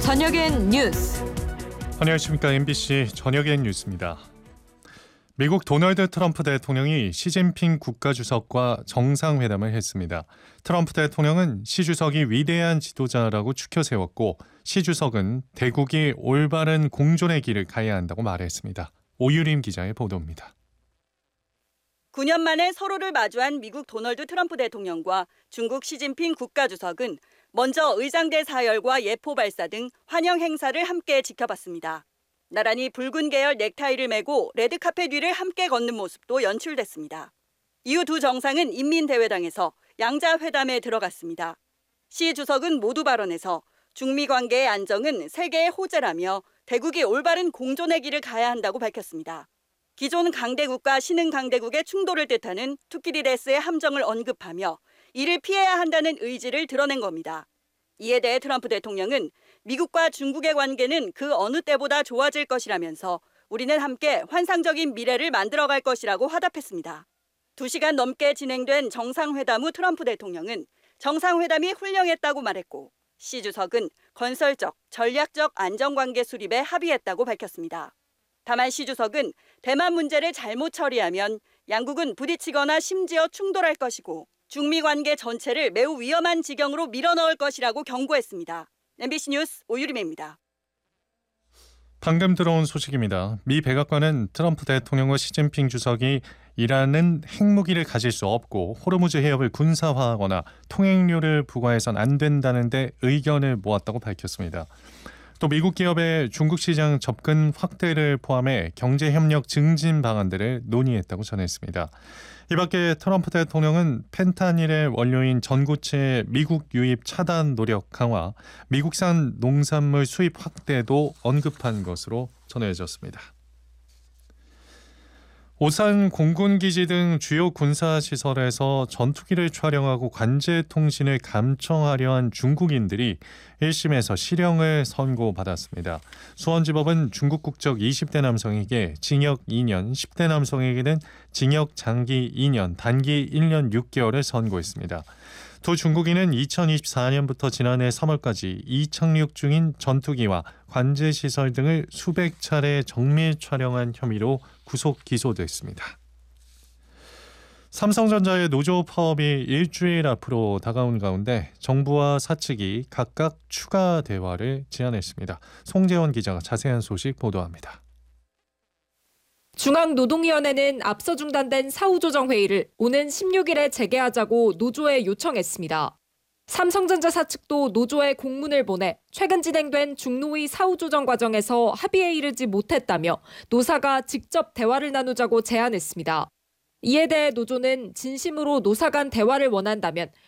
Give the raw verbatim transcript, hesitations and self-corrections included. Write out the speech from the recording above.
저녁엔 뉴스. 안녕하십니까. 엠비씨 저녁엔 뉴스입니다. 미국 도널드 트럼프 대통령이 시진핑 국가주석과 정상회담을 했습니다. 트럼프 대통령은 시 주석이 위대한 지도자라고 추켜 세웠고 시 주석은 대국이 올바른 공존의 길을 가야 한다고 말했습니다. 오유림 기자의 보도입니다. 구 년 만에 서로를 마주한 미국 도널드 트럼프 대통령과 중국 시진핑 국가주석은 먼저 의장대 사열과 예포 발사 등 환영 행사를 함께 지켜봤습니다. 나란히 붉은 계열 넥타이를 메고 레드카펫 위를 함께 걷는 모습도 연출됐습니다. 이후 두 정상은 인민대회당에서 양자회담에 들어갔습니다. 시 주석은 모두 발언에서 중미 관계의 안정은 세계의 호재라며 대국이 올바른 공존의 길을 가야 한다고 밝혔습니다. 기존 강대국과 신흥 강대국의 충돌을 뜻하는 투키디데스의 함정을 언급하며 이를 피해야 한다는 의지를 드러낸 겁니다. 이에 대해 트럼프 대통령은 미국과 중국의 관계는 그 어느 때보다 좋아질 것이라면서 우리는 함께 환상적인 미래를 만들어갈 것이라고 화답했습니다. 두 시간 넘게 진행된 정상회담 후 트럼프 대통령은 정상회담이 훌륭했다고 말했고 시 주석은 건설적, 전략적 안정관계 수립에 합의했다고 밝혔습니다. 다만 시 주석은 대만 문제를 잘못 처리하면 양국은 부딪히거나 심지어 충돌할 것이고 중미 관계 전체를 매우 위험한 지경으로 밀어넣을 것이라고 경고했습니다. 엠비씨 뉴스 오유림입니다. 방금 들어온 소식입니다. 미 백악관은 트럼프 대통령과 시진핑 주석이 이란은 핵무기를 가질 수 없고 호르무즈 해협을 군사화하거나 통행료를 부과해선 안 된다는 데 의견을 모았다고 밝혔습니다. 또 미국 기업의 중국 시장 접근 확대를 포함해 경제협력 증진 방안들을 논의했다고 전했습니다. 이 밖에 트럼프 대통령은 펜타닐의 원료인 전구체 미국 유입 차단 노력 강화, 미국산 농산물 수입 확대도 언급한 것으로 전해졌습니다. 오산 공군기지 등 주요 군사시설에서 전투기를 촬영하고 관제통신을 감청하려 한 중국인들이 일 심에서 실형을 선고받았습니다. 수원지법은 중국 국적 이십 대 남성에게 징역 이 년, 십 대 남성에게는 징역 장기 이 년, 단기 일 년 육 개월을 선고했습니다. 두 중국인은 이천이십사 년부터 지난해 삼월까지 이착륙 중인 전투기와 관제시설 등을 수백 차례 정밀 촬영한 혐의로 구속 기소됐습니다. 삼성전자의 노조 파업이 일주일 앞으로 다가온 가운데 정부와 사측이 각각 추가 대화를 제안했습니다. 송재원 기자가 자세한 소식 보도합니다. 중앙노동위원회는 앞서 중단된 사후조정 회의를 오는 십육 일에 재개하자고 노조에 요청했습니다. 삼성전자 사측도 노조에 공문을 보내 최근 진행된 중노위 사후조정 과정에서 합의에 이르지 못했다며 노사가 직접 대화를 나누자고 제안했습니다. 이에 대해 노조는 진심으로 노사 간 대화를 원한다면